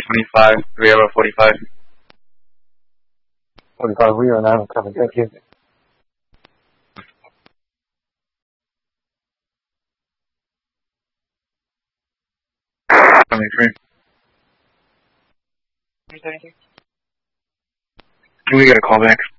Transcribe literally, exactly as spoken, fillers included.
twenty-five, three over forty-five. forty-five, we are now coming back in. twenty-three. We got a call back.